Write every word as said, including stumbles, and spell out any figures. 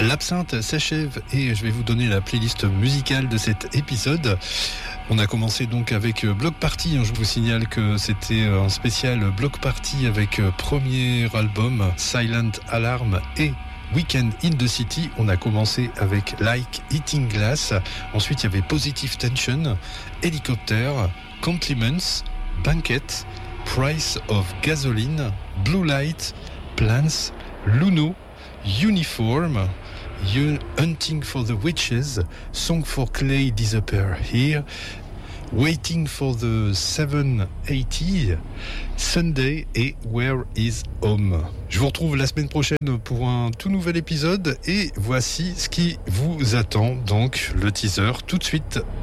L'absinthe s'achève et je vais vous donner la playlist musicale de cet épisode. On a commencé donc avec Block Party. Je vous signale que c'était un spécial Block Party avec premier album Silent Alarm et Weekend in the City. On a commencé avec Like Eating Glass. Ensuite, il y avait Positive Tension, Helicopter, Compliments, Banquet, Price of Gasoline, Blue Light, Plants, Luno, Uniform, Hunting for the Witches, Song for Clay Disappear Here, Waiting for the seven eighty, Sunday et Where is Home. Je vous retrouve la semaine prochaine pour un tout nouvel épisode et voici ce qui vous attend, donc le teaser tout de suite.